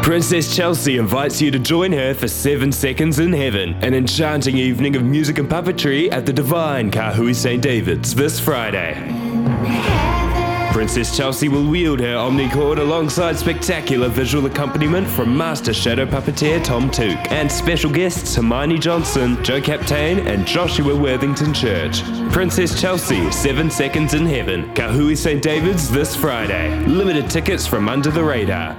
Princess Chelsea invites you to join her for 7 Seconds in Heaven, an enchanting evening of music and puppetry at the Divine Kahui St. David's this Friday. Princess Chelsea will wield her omnicord alongside spectacular visual accompaniment from master shadow puppeteer Tom Took and special guests Hermione Johnson, Joe Captain and Joshua Worthington Church. Princess Chelsea, 7 Seconds in Heaven, Kahui St. David's this Friday. Limited tickets from Under the Radar.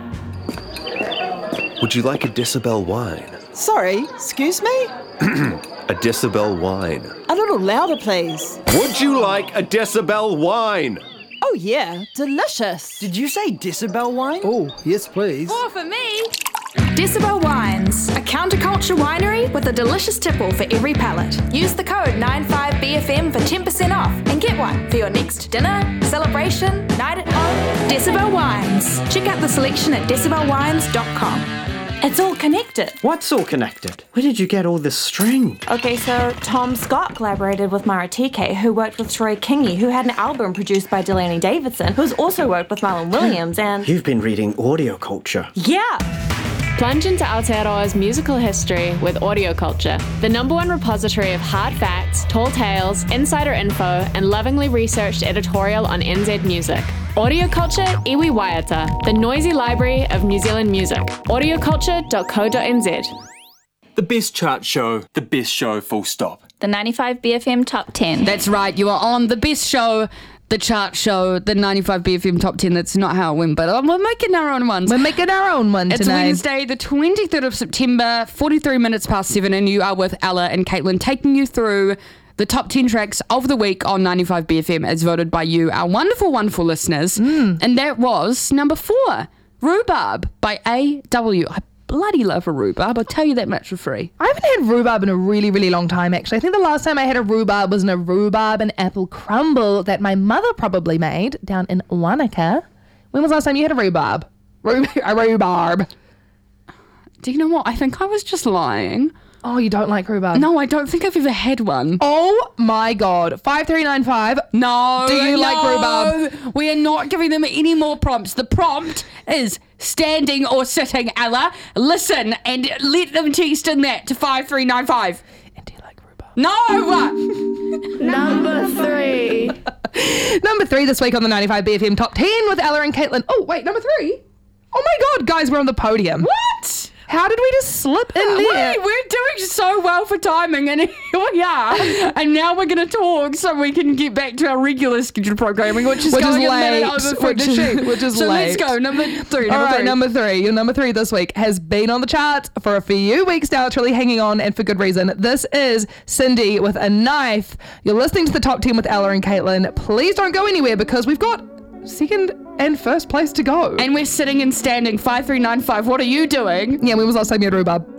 Would you like a Decibel wine? Sorry, excuse me? A Decibel wine. A little louder, please. Would you like a Decibel wine? Oh yeah, delicious. Did you say Decibel wine? Oh, yes please. More for me. Decibel Wines, a counterculture winery with a delicious tipple for every palate. Use the code 95BFM for 10% off and get one for your next dinner, celebration, night at home. Decibel Wines. Check out the selection at decibelwines.com. It's all connected. What's all connected? Where did you get all this string? Okay, so Tom Scott collaborated with Mara TK, who worked with Troy Kingi, who had an album produced by Delaney Davidson, who's also worked with Marlon Williams, and... You've been reading audio culture. Yeah! Plunge into Aotearoa's musical history with Audio Culture, the #1 repository of hard facts, tall tales, insider info, and lovingly researched editorial on NZ music. Audio Culture Iwi Waiata, the noisy library of New Zealand music. audioculture.co.nz. The best chart show, the best show full stop. The 95BFM Top 10. That's right, you are on the best show, the chart show, the 95BFM Top 10. That's not how it went, but we're making our own ones. We're making our own one It's tonight. Wednesday, the 23rd of September, 43 minutes past 7, and you are with Ella and Caitlin taking you through the top 10 tracks of the week on 95BFM as voted by you, our wonderful, wonderful listeners. And that was number 4, Rhubarb by AW. I bloody love a rhubarb, I'll tell you that much for free. I haven't had rhubarb in a really, really long time, actually. I think the last time I had a rhubarb was in a rhubarb and apple crumble that my mother probably made down in Wanaka. When was the last time you had a rhubarb? A rhubarb. Do you know what? I think I was just lying. Oh, you don't like rhubarb? No, I don't think I've ever had one. Oh my God. 5395. No. Do you like rhubarb? We are not giving them any more prompts. The prompt is standing or sitting, Ella. Listen and let them text in that to 5395. And do you like rhubarb? No! Number 3. Number 3 this week on the 95BFM Top 10 with Ella and Caitlin. Oh, wait, number 3? Oh my God, guys, we're on the podium. What? How did we just slip in there? Wait, we're doing so well for timing, and here we are. And now we're going to talk so we can get back to our regular scheduled programming, which is going a minute over 52. Which is so late. let's go, number 3. All right, number 3. Your number 3 this week has been on the charts for a few weeks now. It's really hanging on, and for good reason. This is Cindy with A Knife. You're listening to the Top 10 with Ella and Caitlin. Please don't go anywhere because we've got second and first place to go. And we're sitting and standing 5395. What are you doing? Yeah, when was the last time you had rhubarb?